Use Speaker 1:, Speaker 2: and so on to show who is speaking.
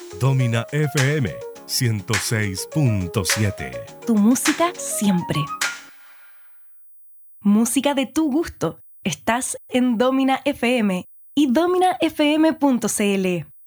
Speaker 1: Domina FM 106.7.
Speaker 2: Tu música siempre. Música de tu gusto. Estás en Domina FM y dominafm.cl.